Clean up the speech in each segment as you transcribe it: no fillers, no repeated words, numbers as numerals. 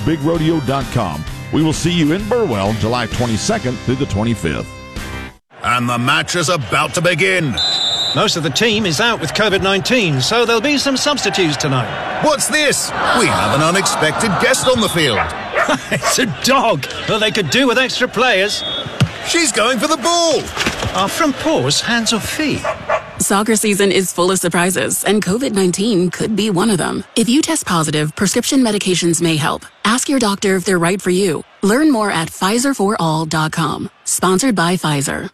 BigRodeo.com. We will see you in Burwell July 22nd through the 25th. And the match is about to begin. Most of the team is out with COVID-19, so there'll be some substitutes tonight. What's this? We have an unexpected guest on the field. It's a dog. Well, they could do with extra players. She's going for the ball. Are front paws hands or feet? Soccer season is full of surprises, and COVID-19 could be one of them. If you test positive, prescription medications may help. Ask your doctor if they're right for you. Learn more at PfizerForAll.com. Sponsored by Pfizer.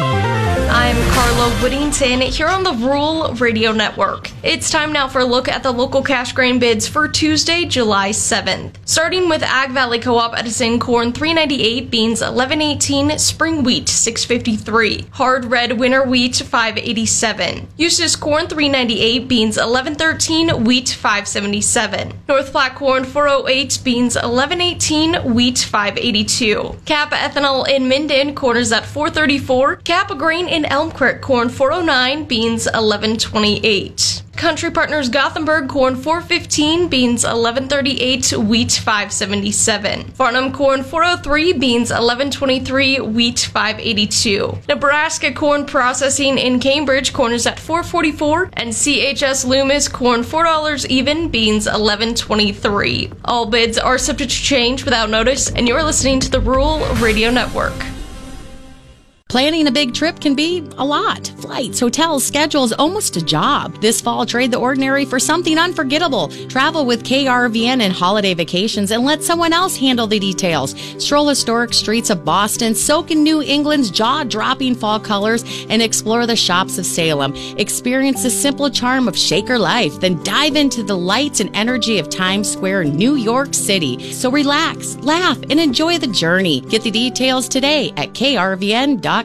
I'm Carla Whittington here on the Rural Radio Network. It's time now for a look at the local cash grain bids for Tuesday, July 7th. Starting with Ag Valley Co-op Edison corn $3.98, beans $11.18, spring wheat $6.53, hard red winter wheat $5.87, Eustis corn $3.98, beans $11.13, wheat $5.77, North Platte corn $4.08, beans $11.18, wheat $5.82, Cap ethanol in Minden corn is at $4.34, Cap grain in Elm Creek corn $4.09, beans $11.28. Country Partners Gothenburg corn $4.15, beans $11.38, wheat $5.77. Farnham corn $4.03, beans $11.23, wheat $5.82. Nebraska corn processing in Cambridge corn is at $4.44, and CHS Loomis corn $4 even, beans $11.23. All bids are subject to change without notice, and you're listening to the Rural Radio Network. Planning a big trip can be a lot. Flights, hotels, schedules, almost a job. This fall, trade the ordinary for something unforgettable. Travel with KRVN and holiday vacations and let someone else handle the details. Stroll historic streets of Boston, soak in New England's jaw-dropping fall colors, and explore the shops of Salem. Experience the simple charm of Shaker life, then dive into the lights and energy of Times Square, New York City. So relax, laugh, and enjoy the journey. Get the details today at krvn.com.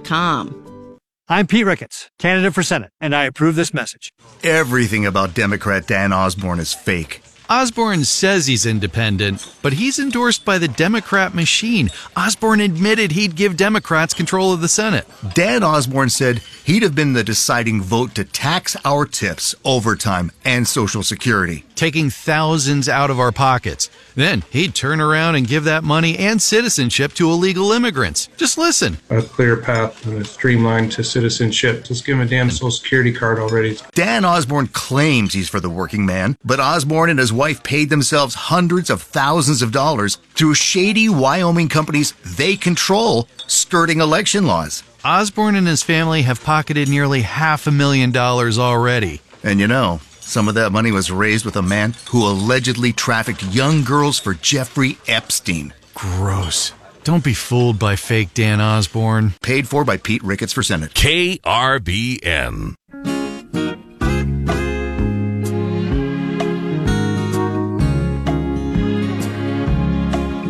I'm Pete Ricketts, candidate for Senate, and I approve this message. Everything about Democrat Dan Osborne is fake. Osborne says he's independent, but he's endorsed by the Democrat machine. Osborne admitted he'd give Democrats control of the Senate. Dan Osborne said he'd have been the deciding vote to tax our tips, overtime, and Social Security, taking thousands out of our pockets. Then he'd turn around and give that money and citizenship to illegal immigrants. Just listen. A clear path and a streamline to citizenship. Just give him a damn Social Security card already. Dan Osborne claims he's for the working man, but Osborne and his wife paid themselves hundreds of thousands of dollars through shady Wyoming companies they control, skirting election laws. Osborne and his family have pocketed nearly $500,000 already. And you know, some of that money was raised with a man who allegedly trafficked young girls for Jeffrey Epstein. Gross. Don't be fooled by fake Dan Osborne. Paid for by Pete Ricketts for Senate. KRBN.